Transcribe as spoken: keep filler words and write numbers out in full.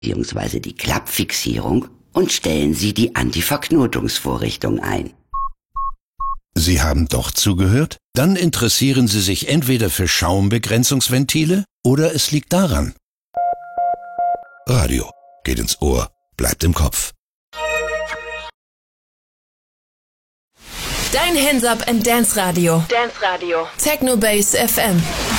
bzw. die Klappfixierung und stellen Sie die Antiverknotungsvorrichtung ein. Sie haben doch zugehört? Dann interessieren Sie sich entweder für Schaumbegrenzungsventile oder es liegt daran. Radio geht ins Ohr, bleibt im Kopf. Dein Hands Up and Dance Radio. Dance Radio. Techno Base F M.